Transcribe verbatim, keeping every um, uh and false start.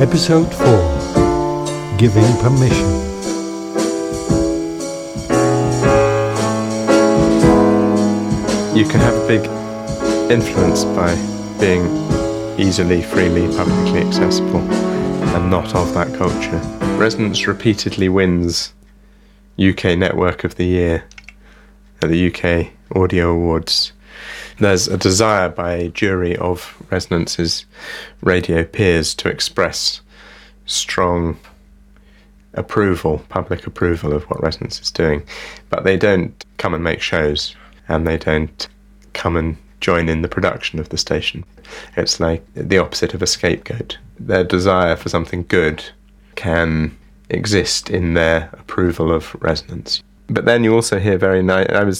Episode four, Giving Permission. You can have a big influence by being easily, freely, publicly accessible and not of that culture. Resonance repeatedly wins U K Network of the Year at the U K Audio Awards. There's a desire by a jury of Resonance's radio peers to express strong approval, public approval of what Resonance is doing, but they don't come and make shows, and they don't come and join in the production of the station. It's like the opposite of a scapegoat. Their desire for something good can exist in their approval of Resonance. But then you also hear very nice... I was